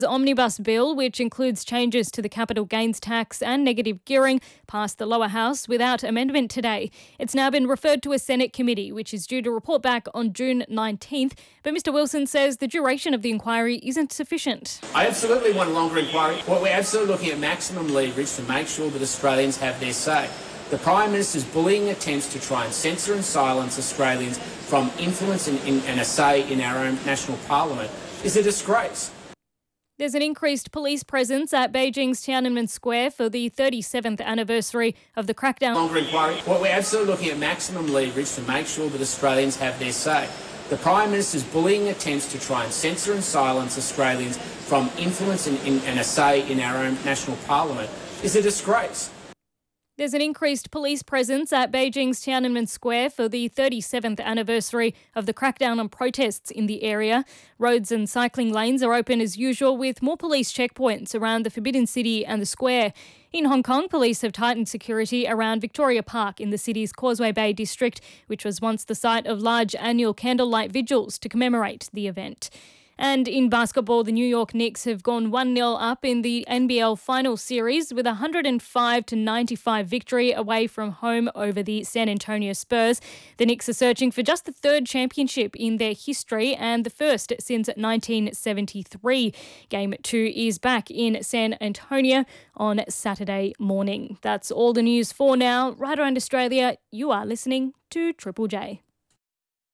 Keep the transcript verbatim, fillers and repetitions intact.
The omnibus bill, which includes changes to the capital gains tax and negative gearing, passed the lower house without amendment today. It's now been referred to a Senate committee, which is due to report back on June nineteenth. But Mr Wilson says the duration of the inquiry isn't sufficient. I absolutely want a longer inquiry. What we're absolutely looking at maximum leverage to make sure that Australians have their say. The Prime Minister's bullying attempts to try and censor and silence Australians from influence and, and a say in our own national parliament is a disgrace. There's an increased police presence at Beijing's Tiananmen Square for the thirty-seventh anniversary of the crackdown. Longer inquiry. What we're absolutely looking at maximum leverage to make sure that Australians have their say. The Prime Minister's bullying attempts to try and censor and silence Australians from influence and, and a say in our own national parliament is a disgrace. There's an increased police presence at Beijing's Tiananmen Square for the thirty-seventh anniversary of the crackdown on protests in the area. Roads and cycling lanes are open as usual, with more police checkpoints around the Forbidden City and the square. In Hong Kong, police have tightened security around Victoria Park in the city's Causeway Bay district, which was once the site of large annual candlelight vigils to commemorate the event. And in basketball, the New York Knicks have gone one nil up in the N B L final series with a one hundred five to ninety-five victory away from home over the San Antonio Spurs. The Knicks are searching for just the third championship in their history and the first since nineteen seventy-three. Game two is back in San Antonio on Saturday morning. That's all the news for now. Right around Australia, you are listening to Triple J.